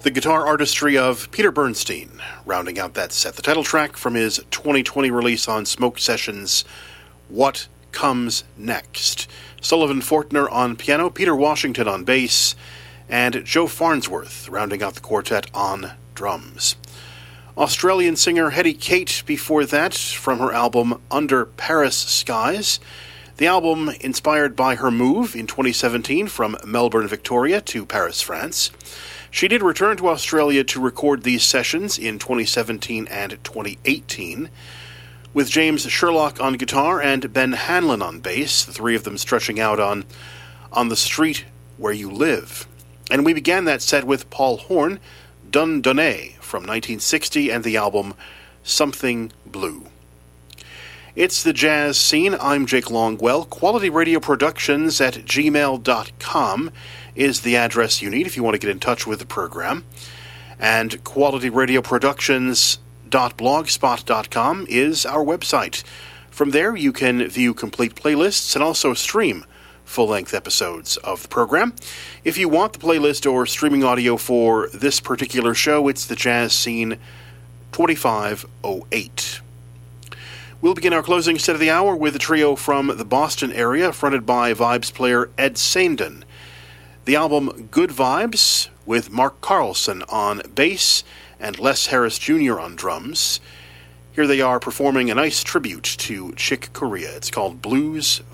The guitar artistry of Peter Bernstein, rounding out that set. The title track from his 2020 release on Smoke Sessions, What Comes Next. Sullivan Fortner on piano, Peter Washington on bass, and Joe Farnsworth rounding out the quartet on drums. Australian singer Hetty Kate before that, from her album Under Paris Skies. The album inspired by her move in 2017 from Melbourne, Victoria to Paris, France. She did return to Australia to record these sessions in 2017 and 2018, with James Sherlock on guitar and Ben Hanlon on bass, the three of them stretching out on the Street Where You Live. And we began that set with Paul Horn, Dundonnet, from 1960, and the album Something Blue. It's the Jazz Scene. I'm Jake Longwell. QualityRadioProductions@gmail.com is the address you need if you want to get in touch with the program. And QualityRadioProductions.blogspot.com is our website. From there, you can view complete playlists and also stream full-length episodes of the program. If you want the playlist or streaming audio for this particular show, it's the Jazz Scene 2508. We'll begin our closing set of the hour with a trio from the Boston area, fronted by Vibes player Ed Saindon. The album Good Vibes, with Mark Carlson on bass and Les Harris Jr. on drums. Here they are performing a nice tribute to Chick Corea. It's called Blues